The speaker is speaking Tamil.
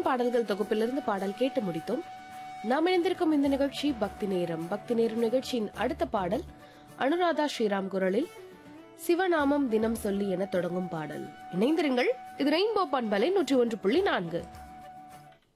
பக்தியின் பாடல்கள் தொகுப்பிலிருந்து பாடல் கேட்டு முடித்தோம். நாம் இணைந்திருக்கும் இந்த நிகழ்ச்சி பக்தி நேரம். பக்தி நேரம் நிகழ்ச்சியின் அடுத்த பாடல் அனுராதா ஸ்ரீராம் குரலில் சிவநாமம் தினம் சொல்லி என தொடங்கும் பாடல். இணைந்திருங்கள். இது ரெயின்போ பண்பலை 101.4.